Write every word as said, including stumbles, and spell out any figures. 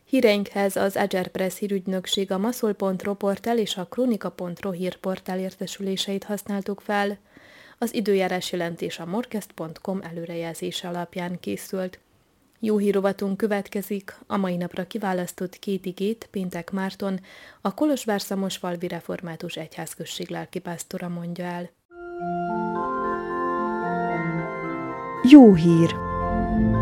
Híreinkhez az Agerpress hírügynökség, a maszol pont ro portál és a kronika pont ro hírportál értesüléseit használtuk fel. Az időjárás jelentés a morkest pont com előrejelzése alapján készült. Jó hírovatunk következik, a mai napra kiválasztott két igét Péntek Márton, a Kolozsvár-Szamosfalvi Református Egyházközség lelkipásztora mondja el. Jó hír!